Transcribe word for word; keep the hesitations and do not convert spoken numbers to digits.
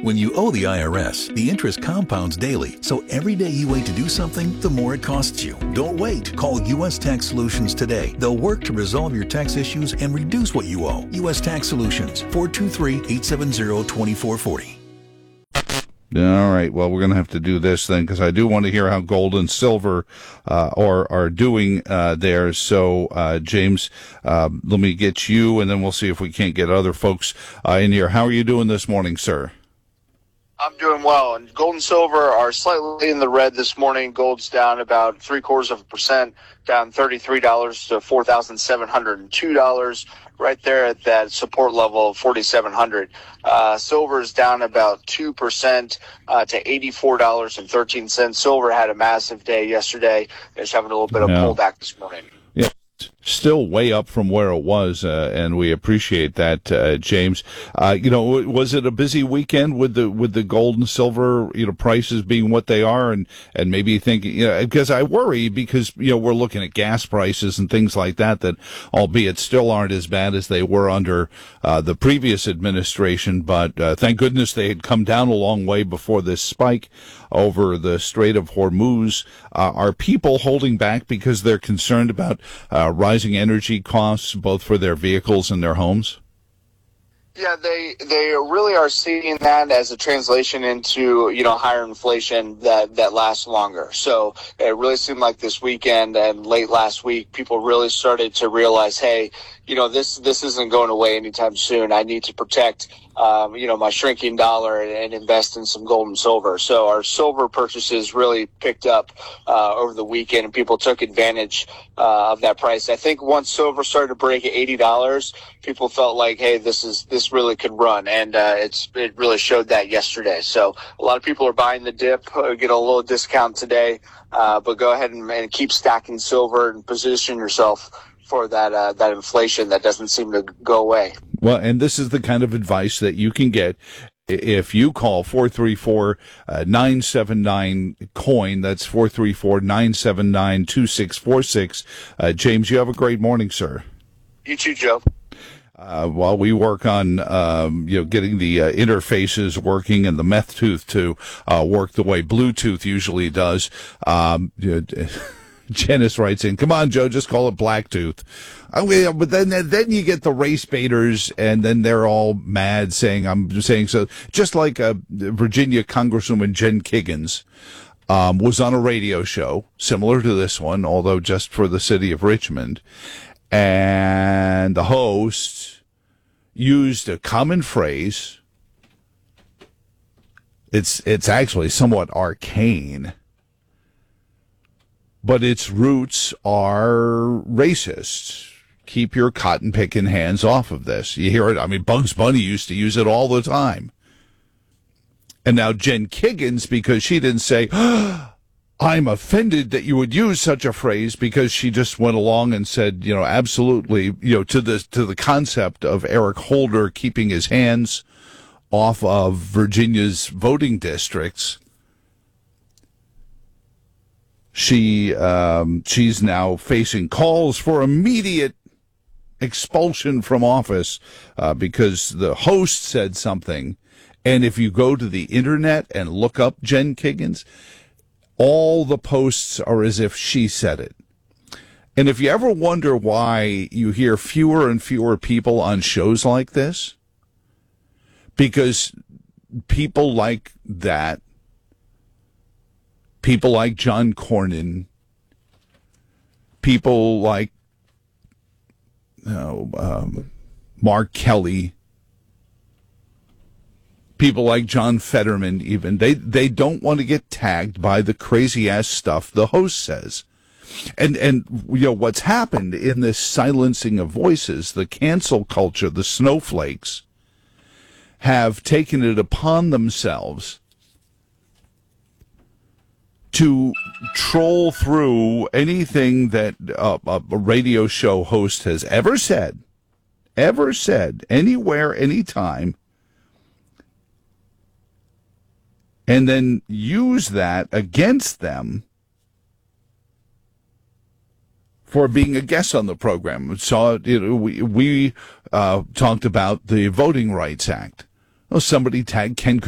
When you owe the I R S, the interest compounds daily, so every day you wait to do something, the more it costs you. Don't wait. Call U S Tax Solutions today. They'll work to resolve your tax issues and reduce what you owe. U S Tax Solutions, four two three, eight seven zero, two four four zero. All right. Well, we're going to have to do this then, because I do want to hear how gold and silver uh, are are doing uh, there. So, uh, James, uh, let me get you, and then we'll see if we can't get other folks uh, in here. How are you doing this morning, sir? I'm doing well, and gold and silver are slightly in the red this morning. Gold's down about three quarters of a percent, down thirty-three dollars to four thousand seven hundred two dollars, right there at that support level of forty-seven hundred. Uh, silver's down about two percent uh, to eighty-four dollars and thirteen cents. Silver had a massive day yesterday. It's having a little bit of yeah. pullback this morning. Yeah. Still way up from where it was, uh, and we appreciate that, uh, James. Uh, you know, was it a busy weekend with the with the gold and silver, you know, prices being what they are, and and maybe you think, you know, because I worry because you know we're looking at gas prices and things like that that, albeit still aren't as bad as they were under uh, the previous administration, but uh, thank goodness they had come down a long way before this spike over the Strait of Hormuz. Uh, are people holding back because they're concerned about uh, rising energy costs, both for their vehicles and their homes? Yeah, they they really are seeing that as a translation into, you know, higher inflation that, that lasts longer. So it really seemed like this weekend and late last week, people really started to realize, hey, you know, this this isn't going away anytime soon. I need to protect, um, you know, my shrinking dollar and, and invest in some gold and silver. So our silver purchases really picked up uh, over the weekend, and people took advantage uh, of that price. I think once silver started to break at eighty dollars, people felt like, hey, this is this really could run, and uh, it's it really showed that yesterday. So a lot of people are buying the dip, uh, get a little discount today, uh, but go ahead and, and keep stacking silver and position yourself for that uh, that inflation that doesn't seem to go away. Well, and this is the kind of advice that you can get if you call four three four, nine seven nine, COIN. That's four three four, nine seven nine, two six four six. Uh, James, you have a great morning, sir. You too, Joe. Uh, while we work on, um, you know, getting the uh, interfaces working and the meth tooth to uh, work the way Bluetooth usually does, um, you know, Janice writes in, come on, Joe, just call it Blacktooth. I mean, but then, then you get the race baiters, and then they're all mad saying, I'm saying so, just like uh, Virginia Congresswoman Jen Kiggans um, was on a radio show similar to this one, although just for the city of Richmond. And the host used a common phrase. It's, it's actually somewhat arcane, but its roots are racist. Keep your cotton picking hands off of this. You hear it. I mean, Bugs Bunny used to use it all the time. And now Jen Kiggans, because she didn't say, oh, I'm offended that you would use such a phrase, because she just went along and said, you know, absolutely, you know, to the, to the concept of Eric Holder keeping his hands off of Virginia's voting districts. She, um, she's now facing calls for immediate expulsion from office, uh, because the host said something. And if you go to the internet and look up Jen Kiggans, all the posts are as if she said it. And if you ever wonder why you hear fewer and fewer people on shows like this, because people like that, people like John Cornyn, people like you know, um, Mark Kelly, people like John Fetterman even, they, they don't want to get tagged by the crazy-ass stuff the host says. And, and you know, what's happened in this silencing of voices, the cancel culture, the snowflakes, have taken it upon themselves to troll through anything that uh, a radio show host has ever said, ever said, anywhere, anytime, and then use that against them for being a guest on the program. So you know, we, we uh, talked about the Voting Rights Act. Well, somebody tagged Ken